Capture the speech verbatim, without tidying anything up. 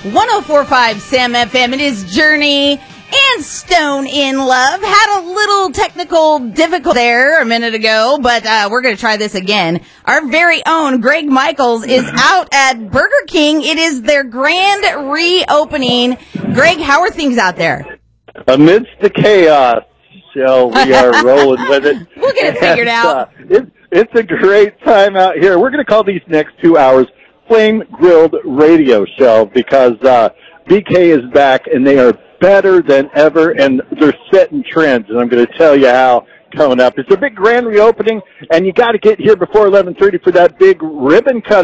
one oh four point five Sam F M. It is Journey and Stone in Love. Had a little technical difficulty there a minute ago, but uh, we're going to try this again. Our very own Greg Michaels is out at Burger King. It is their grand reopening. Greg, how are things out there? Amidst the chaos, so we are rolling with it. We'll get it figured and, out. Uh, it, it's a great time out here. We're going to call these next two hours Flame Grilled Radio Show because uh, B K is back, and they are better than ever, and they're setting trends, and I'm going to tell you how coming up. It's a big grand reopening, and you got to get here before eleven thirty for that big ribbon cut.